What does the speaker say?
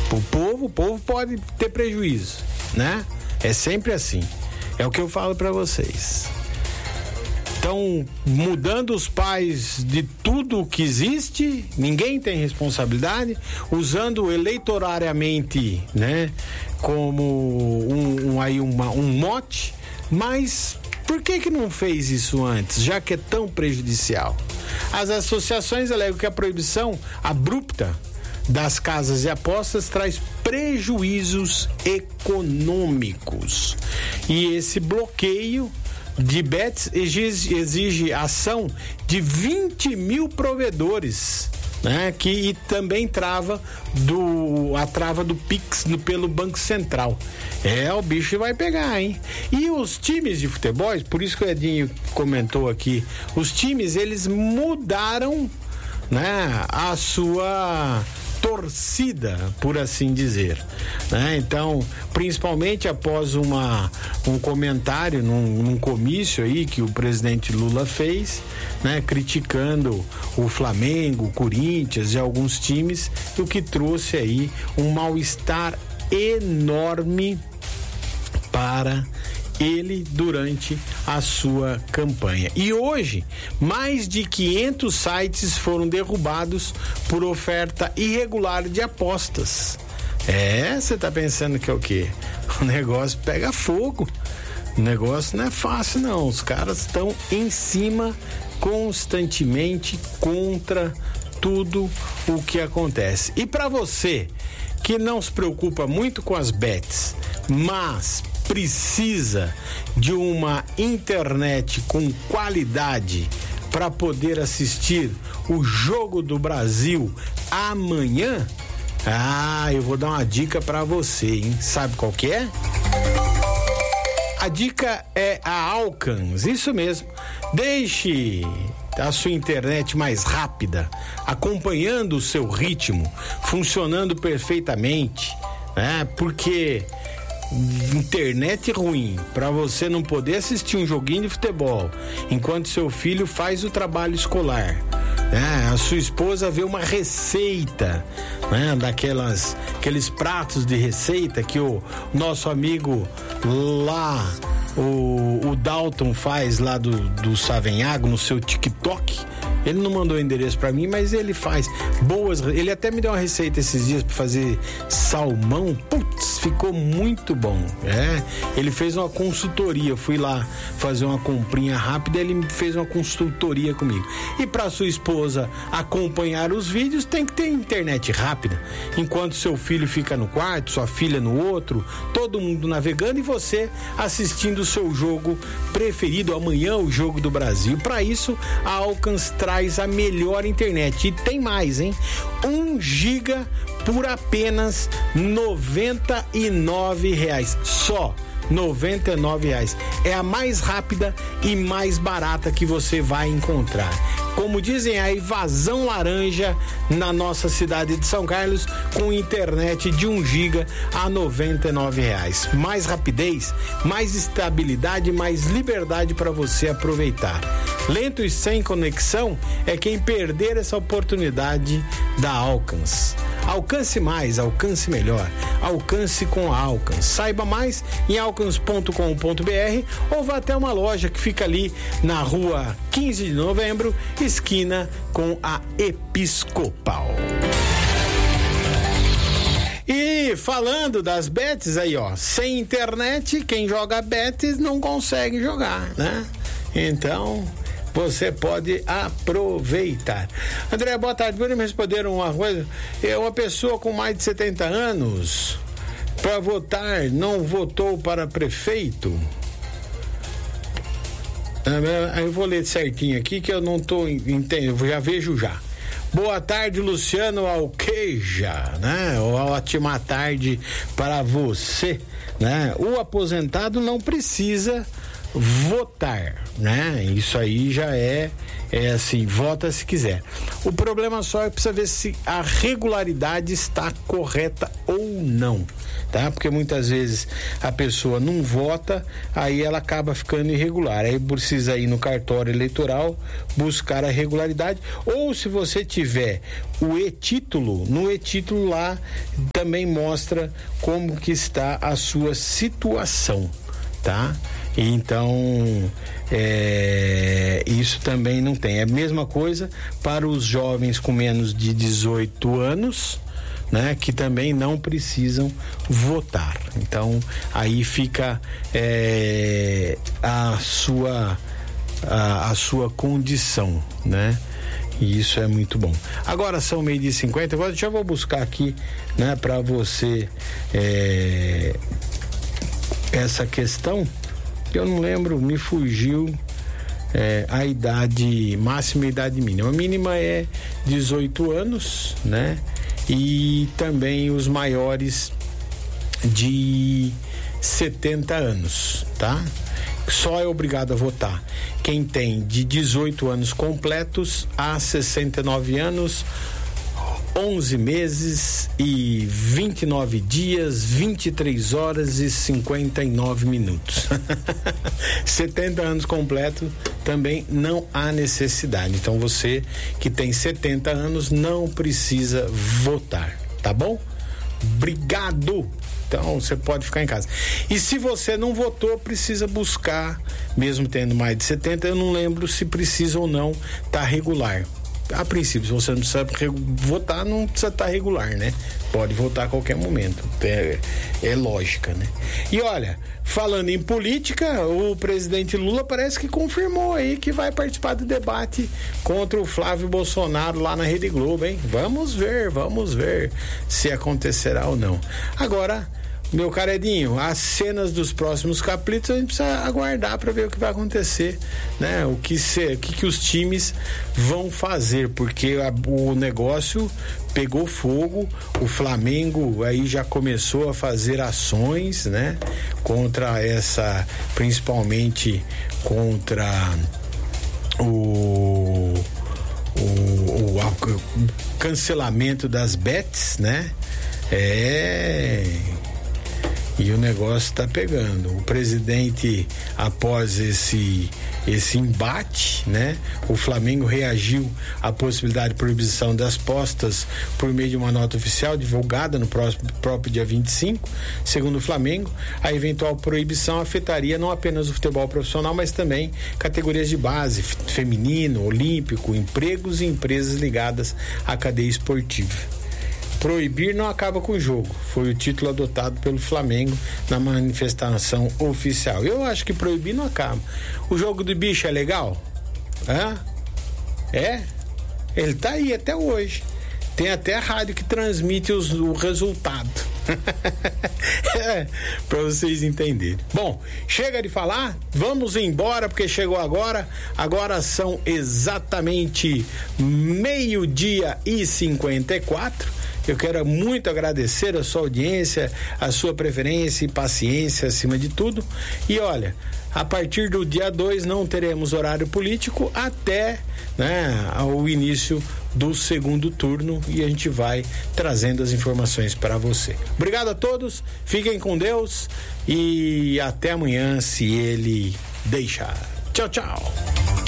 O povo pode ter prejuízo, né? É sempre assim. É o que eu falo para vocês. Estão mudando os pais de tudo o que existe, ninguém tem responsabilidade, usando eleitorariamente, né, como um mote, mas por que não fez isso antes, já que é tão prejudicial? As associações alegam que a proibição abrupta das casas de apostas traz prejuízos econômicos. E esse bloqueio de bets exige ação de 20 mil provedores, né? E também a trava do Pix pelo Banco Central. O bicho vai pegar, hein? E os times de futebol, por isso que o Edinho comentou aqui, os times, eles mudaram, né, a sua torcida, por assim dizer, né? Então, principalmente após um comentário num comício aí que o presidente Lula fez, né, criticando o Flamengo, o Corinthians e alguns times, o que trouxe aí um mal-estar enorme para ele durante a sua campanha. E hoje, mais de 500 sites foram derrubados por oferta irregular de apostas. Você tá pensando que é o quê? O negócio pega fogo. O negócio não é fácil, não. Os caras estão em cima constantemente contra tudo o que acontece. E para você que não se preocupa muito com as bets, mas precisa de uma internet com qualidade para poder assistir o Jogo do Brasil amanhã, eu vou dar uma dica para você, hein? Sabe qual que é? A dica é a Alcans, isso mesmo. Deixe a sua internet mais rápida, acompanhando o seu ritmo, funcionando perfeitamente, né? Porque internet ruim para você não poder assistir um joguinho de futebol enquanto seu filho faz o trabalho escolar, né? A sua esposa vê uma receita, né? Aqueles pratos de receita que o nosso amigo lá, o Dalton, faz lá do Savenhago no seu TikTok. Ele não mandou o endereço pra mim, mas ele faz boas. Ele até me deu uma receita esses dias pra fazer salmão. Putz, ficou muito bom. Ele fez uma consultoria. Eu fui lá fazer uma comprinha rápida, ele fez uma consultoria comigo. E pra sua esposa acompanhar os vídeos, tem que ter internet rápida. Enquanto seu filho fica no quarto, sua filha no outro, todo mundo navegando e você assistindo o seu jogo preferido. Amanhã, o Jogo do Brasil. Pra isso, a Alcans traz a melhor internet. E tem mais, hein? 1 giga por apenas R$99. Só R$99. É a mais rápida e mais barata que você vai encontrar. Como dizem, a invasão laranja na nossa cidade de São Carlos, com internet de 1 giga a R$99. Mais rapidez, mais estabilidade, mais liberdade para você aproveitar. Lento e sem conexão é quem perder essa oportunidade da Alcans. Alcance mais, alcance melhor, alcance com a Alcans. Saiba mais em alcans.com.br ou vá até uma loja que fica ali na rua 15 de novembro, esquina com a Episcopal. E falando das bets aí, sem internet, quem joga bets não consegue jogar, né? Então, você pode aproveitar. André, boa tarde. Pode me responder uma coisa? Uma pessoa com mais de 70 anos para votar não votou para prefeito? Eu vou ler certinho aqui que eu não estou entendendo, já vejo já. Boa tarde, Luciano Alqueja, né? Ótima tarde para você, né? O aposentado não precisa votar, né? Isso aí já é assim, vota se quiser. O problema só é que precisa ver se a regularidade está correta ou não, tá? Porque muitas vezes a pessoa não vota, aí ela acaba ficando irregular, aí precisa ir no cartório eleitoral buscar a regularidade, ou se você tiver o e-título, no e-título lá também mostra como que está a sua situação, tá? Então, isso também não tem. É a mesma coisa para os jovens com menos de 18 anos, né, que também não precisam votar. Então, aí fica a sua condição, né? E isso é muito bom. Agora são 12:50. Agora já vou buscar aqui, né, para você essa questão. Eu não lembro, me fugiu a idade máxima e a idade mínima. A mínima é 18 anos, né? E também os maiores de 70 anos, tá? Só é obrigado a votar quem tem de 18 anos completos a 69 anos, 11 meses e 29 dias, 23 horas e 59 minutos. 70 anos completo também não há necessidade. Então você que tem 70 anos não precisa votar, tá bom? Obrigado! Então você pode ficar em casa. E se você não votou, precisa buscar, mesmo tendo mais de 70, eu não lembro se precisa ou não tá regular. A princípio, se você não precisa votar, não precisa estar regular, né? Pode votar a qualquer momento. É lógica, né? E olha, falando em política, o presidente Lula parece que confirmou aí que vai participar do debate contra o Flávio Bolsonaro lá na Rede Globo, hein? Vamos ver se acontecerá ou não. Agora, meu caro Edinho, as cenas dos próximos capítulos a gente precisa aguardar para ver o que vai acontecer, né? O que os times vão fazer, porque o negócio pegou fogo. O Flamengo aí já começou a fazer ações, né? Principalmente contra o cancelamento das bets, né? E o negócio está pegando. O presidente, após esse embate, né? O Flamengo reagiu à possibilidade de proibição das postas por meio de uma nota oficial divulgada no próprio dia 25. Segundo o Flamengo, a eventual proibição afetaria não apenas o futebol profissional, mas também categorias de base, feminino, olímpico, empregos e empresas ligadas à cadeia esportiva. Proibir não acaba com o jogo, foi o título adotado pelo Flamengo na manifestação oficial. Eu acho que proibir não acaba. O jogo do bicho é legal? Ele tá aí até hoje. Tem até a rádio que transmite o resultado. Para vocês entenderem. Bom, chega de falar, vamos embora porque chegou agora. Agora são exatamente 12:54. Eu quero muito agradecer a sua audiência, a sua preferência e paciência acima de tudo. E olha, a partir do dia 2 não teremos horário político até, né, o início do segundo turno, e a gente vai trazendo as informações para você. Obrigado a todos, fiquem com Deus e até amanhã, se Ele deixar. Tchau, tchau.